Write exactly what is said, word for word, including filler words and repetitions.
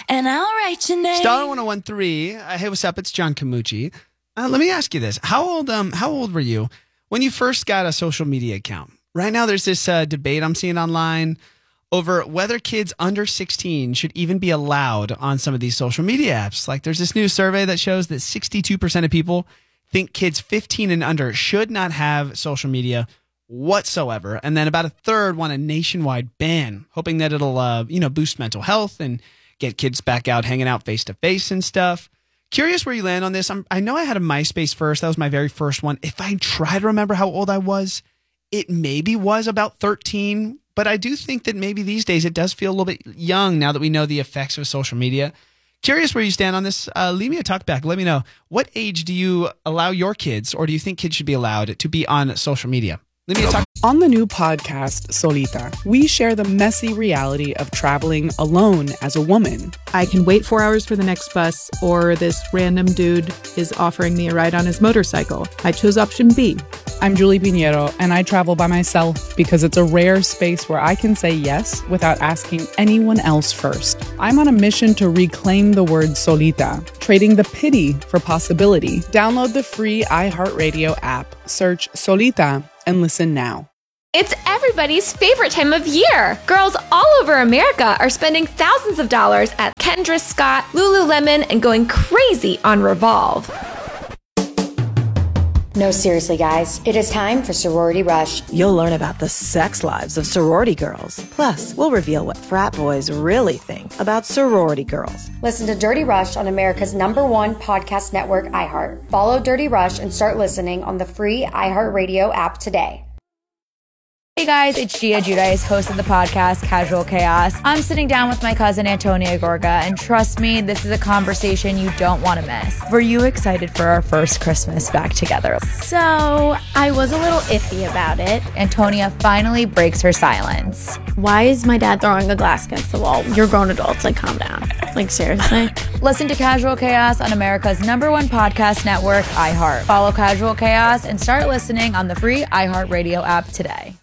and I'll write your name. Star one oh one three. Uh, hey, what's up? It's John Camucci. Uh, let me ask you this. How old um how old were you when you first got a social media account? Right now there's this uh, debate I'm seeing online over whether kids under sixteen should even be allowed on some of these social media apps. Like there's this new survey that shows that sixty-two percent of people think kids fifteen and under should not have social media whatsoever. And then about a third want a nationwide ban, hoping that it'll, uh, you know, boost mental health and get kids back out hanging out face to face and stuff. Curious where you land on this. I'm, I know I had a MySpace first. That was my very first one. If I try to remember how old I was, it maybe was about thirteen. But I do think that maybe these days it does feel a little bit young now that we know the effects of social media. Curious where you stand on this. Uh, leave me a talk back. Let me know. What age do you allow your kids, or do you think kids should be allowed to be on social media? Leave me a talk. On the new podcast, Solita, we share the messy reality of traveling alone as a woman. I can wait four hours for the next bus, or this random dude is offering me a ride on his motorcycle. I chose option B. I'm Julie Pinheiro, and I travel by myself because it's a rare space where I can say yes without asking anyone else first. I'm on a mission to reclaim the word solita, trading the pity for possibility. Download the free iHeartRadio app, search Solita, and listen now. It's everybody's favorite time of year. Girls all over America are spending thousands of dollars at Kendra Scott, Lululemon, and going crazy on Revolve. No, seriously, guys. It is time for Sorority Rush. You'll learn about the sex lives of sorority girls. Plus, we'll reveal what frat boys really think about sorority girls. Listen to Dirty Rush on America's number one podcast network, iHeart. Follow Dirty Rush and start listening on the free iHeartRadio app today. Hey guys, it's Gia Giudice, host of the podcast Casual Chaos. I'm sitting down with my cousin Antonia Gorga, and trust me, this is a conversation you don't want to miss. Were you excited for our first Christmas back together? So, I was a little iffy about it. Antonia finally breaks her silence. Why is my dad throwing a glass against the wall? You're grown adults, like calm down. Like seriously? Listen to Casual Chaos on America's number one podcast network, iHeart. Follow Casual Chaos and start listening on the free iHeartRadio app today.